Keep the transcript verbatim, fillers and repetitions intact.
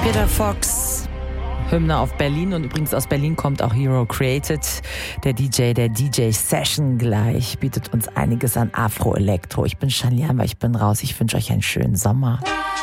Peter Fox, Hymne auf Berlin, und übrigens aus Berlin kommt auch Hero Created. Der D J der D J Session gleich bietet uns einiges an Afro-Elektro. Ich bin Shalian, weil ich bin raus. Ich wünsche euch einen schönen Sommer.